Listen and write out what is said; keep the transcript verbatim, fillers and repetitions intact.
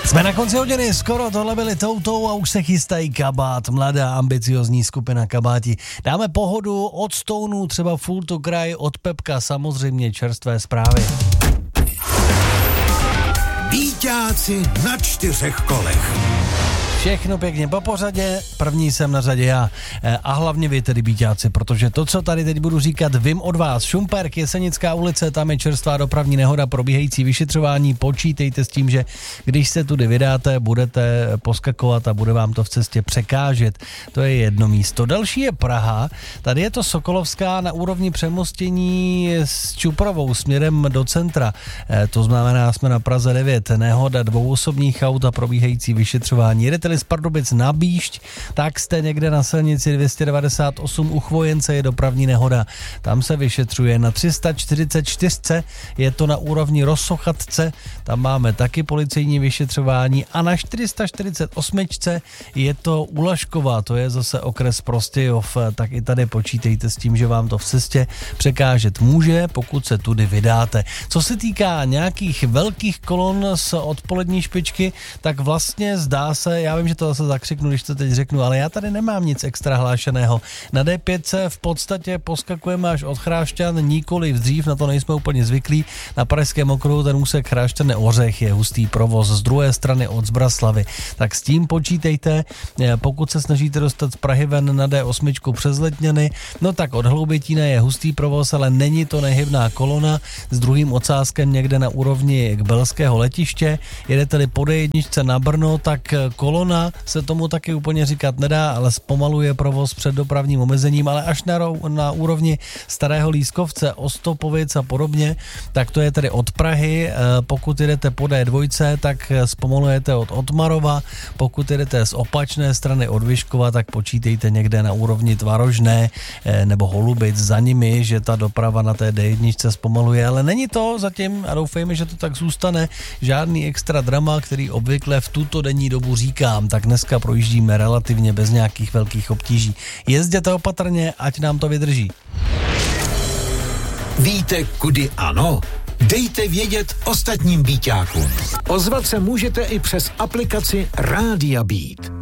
Jsme na konci hodiny, skoro tohle byli Toutou a už se chystají Kabát, mladá ambiciozní skupina Kabáti. Dáme pohodu od Stounů, třeba Full to Cry, od Pepka, samozřejmě čerstvé zprávy. Býťáci na čtyřech kolech. Všechno pěkně po pořadě, první jsem na řadě já a hlavně vy tedy býťáci, protože to, co tady teď budu říkat, vím od vás. Šumperk, Jesenická ulice, tam je čerstvá dopravní nehoda, probíhající vyšetřování, počítejte s tím, že když se tudy vydáte, budete poskakovat a bude vám to v cestě překážet. To je jedno místo. Další je Praha, tady je to Sokolovská na úrovni přemostění s Čuprovou směrem do centra. To znamená, jsme na Praze devět, nehoda dvou osobních aut a probíhající vyšetřování. Jedete z Pardubic na Bíšť, tak jste někde na silnici dvě stě devadesát osm u Chvojence, je dopravní nehoda. Tam se vyšetřuje. Na tři sta čtyřicet čtyři je to na úrovni Rossochatce, tam máme taky policejní vyšetřování a na čtyři sta čtyřicet osm je to u Laškova, to je zase okres Prostějov, tak i tady počítejte s tím, že vám to v cestě překážet může, pokud se tudy vydáte. Co se týká nějakých velkých kolon z odpolední špičky, tak vlastně zdá se, já vím, že to zase zakřiknu, když to teď řeknu, ale já tady nemám nic extra hlášeného. Na D pět v podstatě poskakujeme až od Chrášťan, nikoliv dřív, na to nejsme úplně zvyklí. Na Pražském okruhu ten úsek Chrášťany Ořech je hustý provoz, z druhé strany od Zbraslavy. Tak s tím počítejte, pokud se snažíte dostat z Prahy ven na D osm přes Letňany, no tak od Hloubětína je hustý provoz, ale není to nehybná kolona, s druhým odsázkem někde na úrovni Belského letiště. Jedete-li po D jedna na Brno, tak kolona se tomu taky úplně říkat nedá, ale zpomaluje provoz před dopravním omezením, ale až na, na úrovni Starého Lískovce, Ostopovic a podobně, tak to je tedy od Prahy. Pokud jedete po D dva, tak zpomalujete od Otmarova, pokud jedete z opačné strany od Vyškova, tak počítejte někde na úrovni Tvarožné nebo Holubic za nimi, že ta doprava na té D jedna zpomaluje, ale není to zatím, a doufejme, že to tak zůstane, žádný extra drama, který obvykle v tuto denní dobu říkám, tak dneska projíždíme relativně bez nějakých velkých obtíží. Jezděte opatrně, ať nám to vydrží. Víte, kudy ano? Dejte vědět ostatním býťákům. Ozvat se můžete i přes aplikaci Rádia Beat.